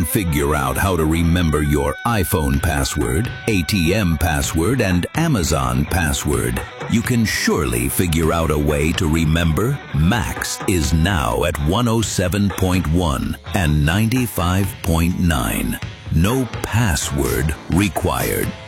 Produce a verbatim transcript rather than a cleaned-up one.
can figure out how to remember your iPhone password, A T M password, and Amazon password, you can surely figure out a way to remember Max is now at one oh seven point one and ninety-five point nine. No password required.